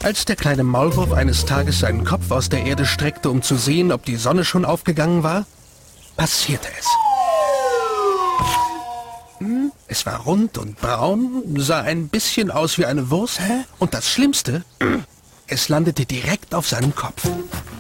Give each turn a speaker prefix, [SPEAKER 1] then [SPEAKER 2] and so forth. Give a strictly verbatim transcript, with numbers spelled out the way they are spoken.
[SPEAKER 1] Als der kleine Maulwurf eines Tages seinen Kopf aus der Erde streckte, um zu sehen, ob die Sonne schon aufgegangen war, passierte es. Hm, es war rund und braun, sah ein bisschen aus wie eine Wurst. Und das Schlimmste, es landete direkt auf seinem Kopf.